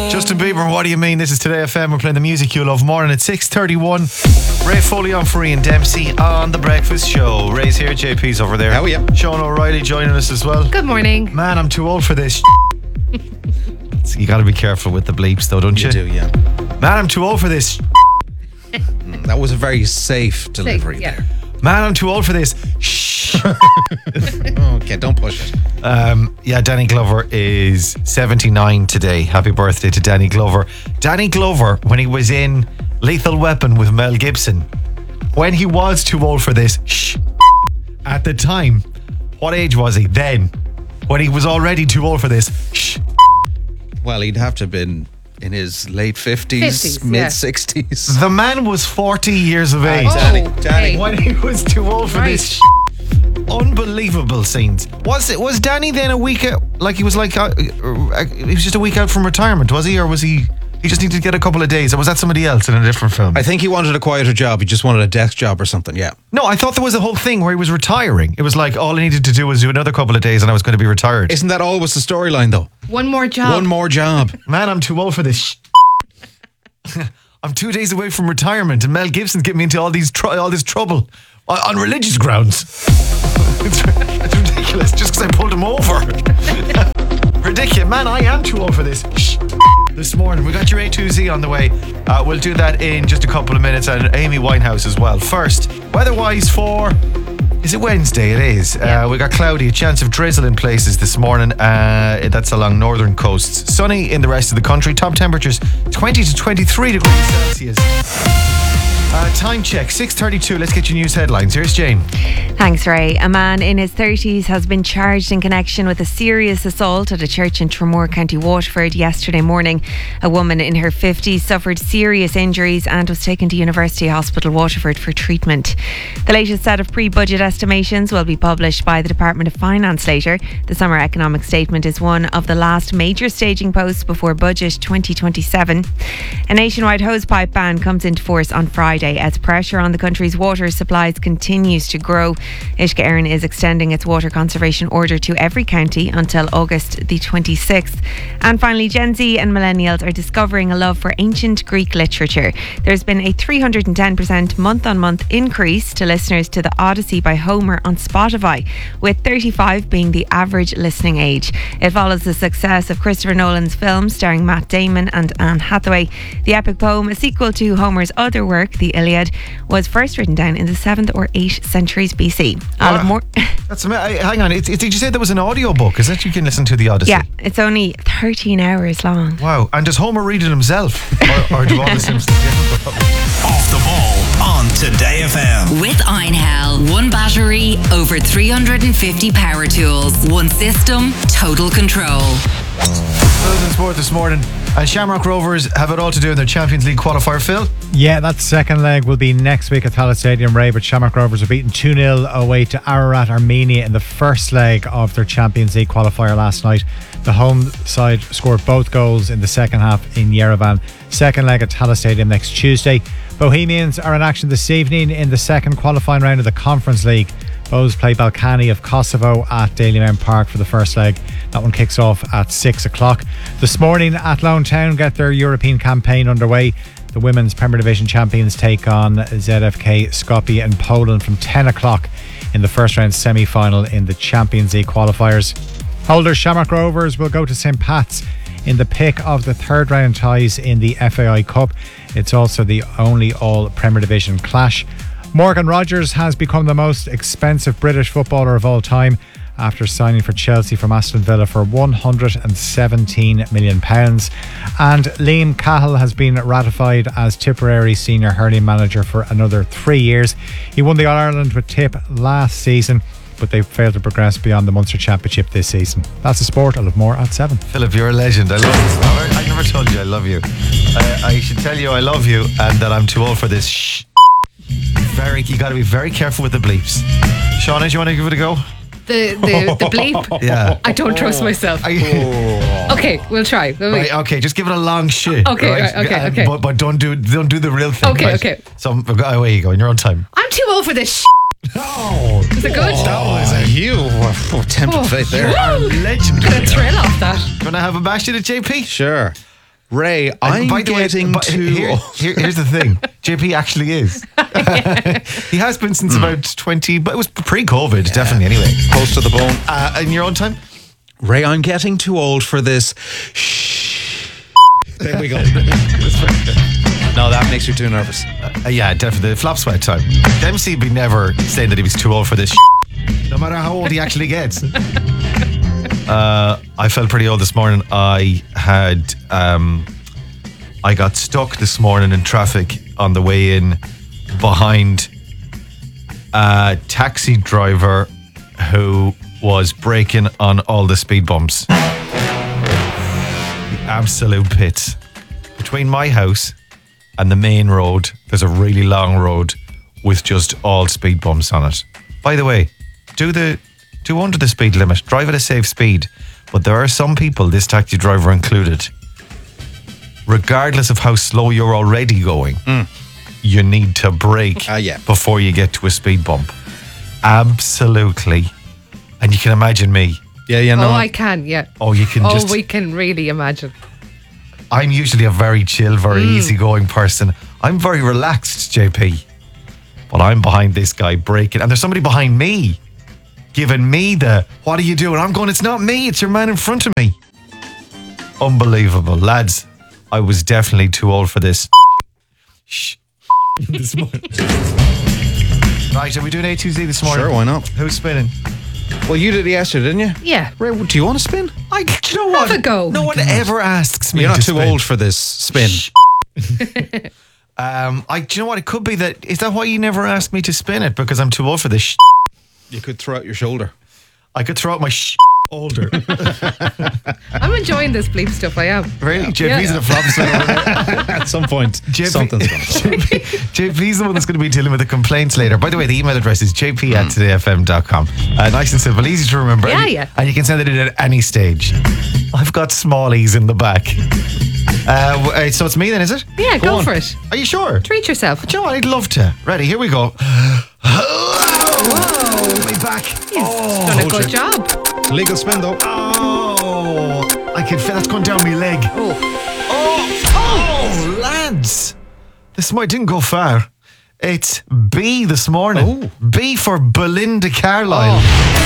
Justin Bieber, what do you mean? This is Today FM. We're playing the music you love more, and at 6:31, Ray Foley on for Ian Dempsey on The Breakfast Show. Ray's here, JP's over there. How are you? Sean O'Reilly joining us as well. Good morning. Man, I'm too old for this. You got to be careful with the bleeps, though, don't you? You do, yeah. Man, I'm too old for this. That was a very safe delivery there. Man, I'm too old for this. Shh. Okay, don't push it. Yeah, Danny Glover is 79 today. Happy birthday to Danny Glover. Danny Glover, when he was in Lethal Weapon with Mel Gibson, when he was too old for this, at the time, what age was he then? When he was already too old for this, Well, he'd have to have been in his late 50s, mid-60s. The man was 40 years of age. Danny. When he was too old for this unbelievable scenes. Was Danny then a week out? Like he was he was just a week out from retirement, was he? Or was he just needed to get a couple of days? Or was that somebody else in a different film? I think he wanted a quieter job. He just wanted a desk job or something, yeah. No, I thought there was a whole thing where he was retiring. It was like all I needed to do was do another couple of days and I was going to be retired. Isn't that always the storyline, though? One more job. One more job. Man, I'm too old for this. I'm 2 days away from retirement and Mel Gibson's getting me into all this trouble on religious grounds. It's ridiculous just because I pulled him over. Ridiculous. Man, I am too old for this. This morning, we got your A2Z on the way. We'll do that in just a couple of minutes, and Amy Winehouse as well. First, weather-wise for... Is it Wednesday? It is. We got cloudy, a chance of drizzle in places this morning. That's along northern coasts. Sunny in the rest of the country. Top temperatures 20 to 23 degrees Celsius. Time check, 6:32. Let's get your news headlines. Here's Jane. Thanks, Ray. A man in his 30s has been charged in connection with a serious assault at a church in Tramore, County Waterford yesterday morning. A woman in her 50s suffered serious injuries and was taken to University Hospital Waterford for treatment. The latest set of pre-budget estimations will be published by the Department of Finance later. The summer economic statement is one of the last major staging posts before budget 2027. A nationwide hosepipe ban comes into force on Friday as pressure on the country's water supplies continues to grow. Uisce Éireann is extending its water conservation order to every county until August the 26th. And finally, Gen Z and millennials are discovering a love for ancient Greek literature. There's been a 310% month-on-month increase to listeners to the Odyssey by Homer on Spotify, with 35 being the average listening age. It follows the success of Christopher Nolan's film starring Matt Damon and Anne Hathaway. The epic poem, a sequel to Homer's other work, the Iliad, was first written down in the 7th or 8th centuries BC. I'll have more. That's amazing. Hang on, did you say there was an audio book? Is that you can listen to the Odyssey? Yeah, it's only 13 hours long. Wow. And does Homer read it himself? or do all the Simpsons get it? Off the ball on Today FM. With Einhell, one battery, over 350 power tools, one system, total control. Closing sport this morning. And Shamrock Rovers have it all to do in their Champions League qualifier, Phil. Yeah, that second leg will be next week at Tallaght Stadium, Ray, but Shamrock Rovers are beaten 2-0 away to Ararat, Armenia in the first leg of their Champions League qualifier last night. The home side scored both goals in the second half in Yerevan. Second leg at Tallaght Stadium next Tuesday. Bohemians are in action this evening in the second qualifying round of the Conference League. Bohs play Balkany of Kosovo at Dalymount Park for the first leg. That one kicks off at 6 o'clock. This morning, Athlone Town get their European campaign underway. The Women's Premier Division champions take on ZFK Skopje in Poland from 10 o'clock in the first round semi-final in the Champions League qualifiers. Holders Shamrock Rovers will go to St. Pat's in the pick of the third round ties in the FAI Cup. It's also the only all Premier Division clash. Morgan Rogers has become the most expensive British footballer of all time after signing for Chelsea from Aston Villa for £117 million. And Liam Cahill has been ratified as Tipperary senior hurling manager for another 3 years. He won the All-Ireland with Tip last season, but they failed to progress beyond the Munster Championship this season. That's the sport. I'll have more at 7. Philip, you're a legend. I love this. I never told you I love you. I should tell you I love you and that I'm too old for this. Shh. You got to be very careful with the bleeps. Shauna, do you want to give it a go? The bleep? Yeah. I don't trust myself. Okay, we'll try. Right, okay, just give it a long shit. Okay, right? okay. But don't do the real thing. Okay, right? okay. So away you go in your own time. I'm too old for this Oh, Is it good? That was a huge tempted fate there. you are a legend. Got a thrill off that. You want to have a bash at it, JP? Sure. Ray, I'm by the way, getting too old. Here's the thing. JP actually is. He has been since about 20, but it was pre-COVID, definitely, anyway. Close to the bone. In your own time? Ray, I'm getting too old for this. There we go. No, that makes you too nervous. Yeah, definitely. The flop sweat time. Dempsey would be never saying that he was too old for this no matter how old he actually gets. I felt pretty old this morning. I got stuck this morning in traffic on the way in behind a taxi driver who was braking on all the speed bumps. The absolute pits. Between my house and the main road, there's a really long road with just all speed bumps on it. By the way, do under the speed limit, drive at a safe speed. But there are some people, this taxi driver included, regardless of how slow you're already going, you need to brake before you get to a speed bump. Absolutely. And you can imagine me. Yeah, you know. Oh, I can, yeah. Oh, you can just... Oh, we can really imagine. I'm usually a very chill, very easygoing person. I'm very relaxed, JP. But I'm behind this guy braking. And there's somebody behind me giving me the, what are you doing? I'm going, it's not me, it's your man in front of me. Unbelievable. Lads, I was definitely too old for this. This morning. Right, are we doing A2Z this morning? Sure, why not? Who's spinning? Well, you did it yesterday, didn't you? Yeah. Ray, do you want to spin? Do you know what? Have a go. No one ever asks me You're not to too spin. old for this spin. Do you know what? It could be that. Is that why you never asked me to spin it? Because I'm too old for this. You could throw out your shoulder. I could throw out my older. I'm enjoying this bleep stuff, I am. Really? JP's in a flop spin over there. At some point, something's going to go. JP's the one that's going to be dealing with the complaints later. By the way, the email address is jp@todayfm.com. Nice and simple, easy to remember. Yeah. And you can send it in at any stage. I've got smallies in the back. So it's me then, is it? Yeah, go for it. Are you sure? Treat yourself. Do you know what? I'd love to. Ready, here we go. My back. He's done a good job. Legal spin, though. Oh, I can feel that's going down my leg. Oh, lads. This didn't go far. It's B this morning. B for Belinda Carlisle.